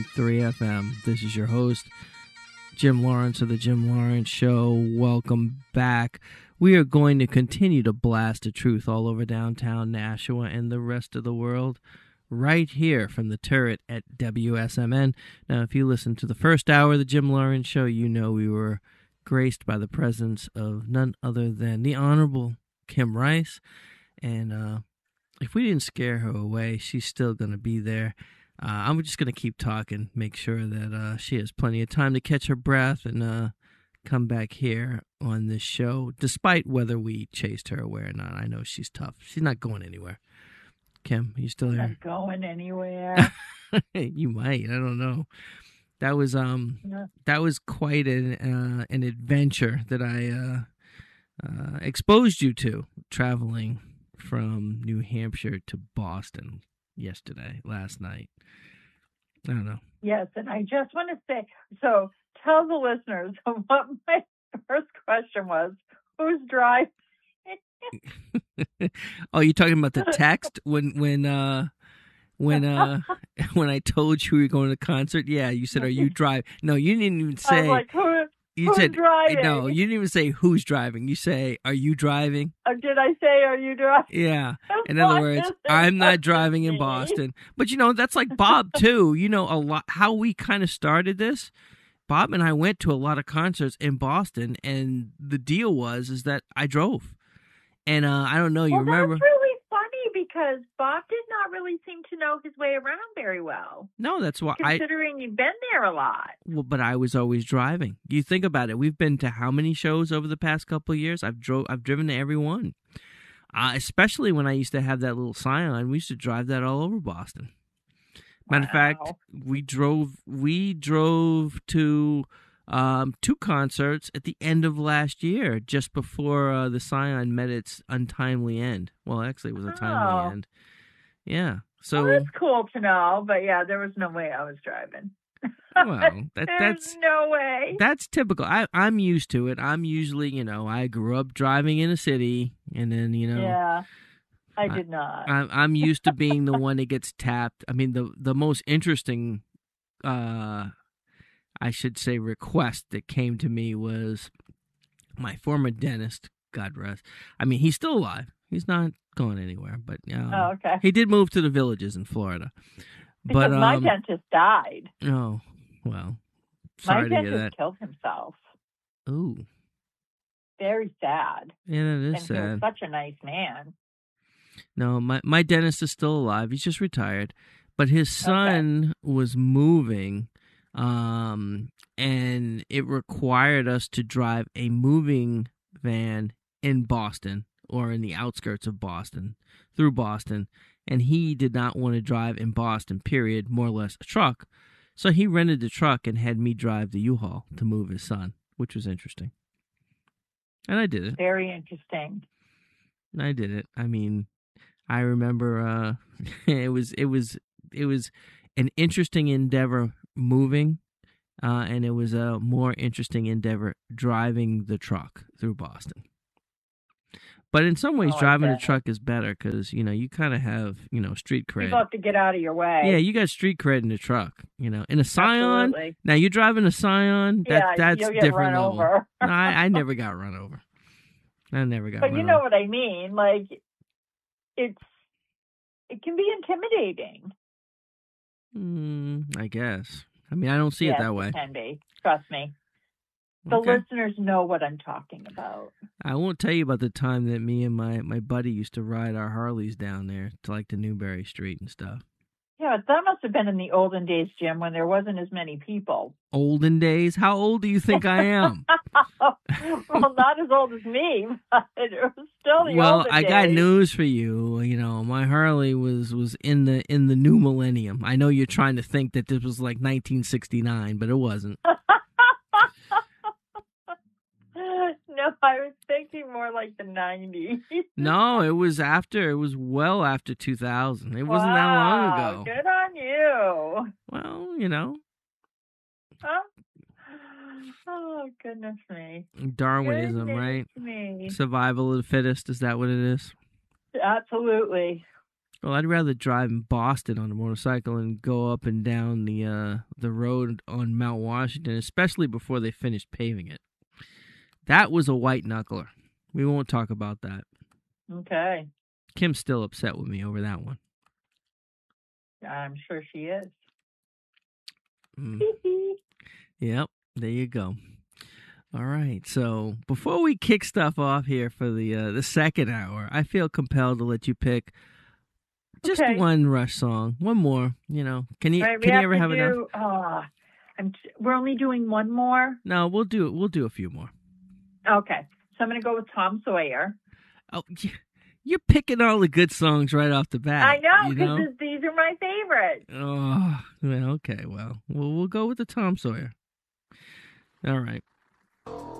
3FM. This is your host, Jim Lawrence of The Jim Lawrence Show. Welcome back. We are going to continue to blast the truth all over downtown Nashua and the rest of the world right here from the turret at WSMN. Now, if you listened to the first hour of The Jim Lawrence Show, you know we were graced by the presence of none other than the Honorable Kim Rice. And if we didn't scare her away, she's still going to be there. I'm just going to keep talking, make sure that she has plenty of time to catch her breath and come back here on this show, despite whether we chased her away or not. I know she's tough. She's not going anywhere. Kim, are you still here? Not going anywhere. You might. I don't know. That was quite an adventure that I exposed you to, traveling from New Hampshire to Boston last night. I don't know. Yes, and I just want to say, so tell the listeners what my first question was. Who's driving? Oh, you're talking about the text when I told you we were going to the concert? Yeah, you said, "Are you driving?" No, you didn't even say. I was like, who's said, driving? No, you didn't even say who's driving. You say, "Are you driving?" Did I say, "Are you driving"? Yeah. In other words, I'm not driving in Boston. But that's like Bob too. A lot how we kind of started this. Bob and I went to a lot of concerts in Boston, and the deal is that I drove. And I don't know, you remember? That's really funny because Bob did not really seem to know his way around very well. No, that's why considering you've been there a lot. Well, but I was always driving. You think about it. We've been to how many shows over the past couple of years? I've driven to every one. Especially when I used to have that little Scion. We used to drive that all over Boston. Matter of fact, we drove to two concerts at the end of last year, just before the Scion met its untimely end. Well, actually, it was a timely end. Yeah. So that's cool to know, but yeah, there was no way I was driving. Well, that's no way. That's typical. I'm used to it. I'm usually, I grew up driving in a city, and then, Yeah, I did not. I'm used to being the one that gets tapped. I mean, the most interesting, I should say, request that came to me was my former dentist, God rest. I mean, he's still alive. He's not going anywhere, but okay. He did move to the Villages in Florida. Because my dentist died. Oh, well, sorry to hear that. My dentist killed himself. Ooh. Very sad. Yeah, that is sad. He was such a nice man. No, my dentist is still alive. He's just retired. But his son was moving, and it required us to drive a moving van in Boston, or in the outskirts of Boston, through Boston. And he did not want to drive in Boston, period, more or less a truck. So he rented the truck and had me drive the U-Haul to move his son, which was interesting. And I did it. Very interesting. I did it. I mean, I remember it was an interesting endeavor moving, and it was a more interesting endeavor driving the truck through Boston. But in some ways, driving a truck is better because, you kind of have, street cred. You have to get out of your way. Yeah, you got street cred in the truck, In a Scion, Absolutely. Now you're driving a Scion, that's you'll get different run level. over. No, I never got run over. I never got run over. But you know what I mean? Like, it can be intimidating. I guess. I mean, I don't see it that way. It can be. Trust me. The listeners know what I'm talking about. I won't tell you about the time that me and my buddy used to ride our Harleys down there to like the Newberry Street and stuff. Yeah, that must have been in the olden days, Jim, when there wasn't as many people. Olden days? How old do you think I am? Well, not as old as me, but it was still the olden days. Well, I got news for you. My Harley was in the new millennium. I know you're trying to think that this was like 1969, but it wasn't. No, I was thinking more like the 90s. No, it was well after 2000. It wasn't that long ago. Good on you. Well, Huh? Oh, goodness me. Darwinism, right? Me. Survival of the fittest, is that what it is? Absolutely. Well, I'd rather drive in Boston on a motorcycle and go up and down the road on Mount Washington, especially before they finished paving it. That was a white knuckler. We won't talk about that. Okay. Kim's still upset with me over that one. I'm sure she is. Yep, there you go. All right, so before we kick stuff off here for the second hour, I feel compelled to let you pick just one Rush song, one more. You know, can you ever have enough? We're only doing one more. No, we'll do a few more. Okay, so I'm going to go with Tom Sawyer. Oh, you're picking all the good songs right off the bat. I know, because these are my favorites. Oh, well, okay, well, we'll go with the Tom Sawyer. All right.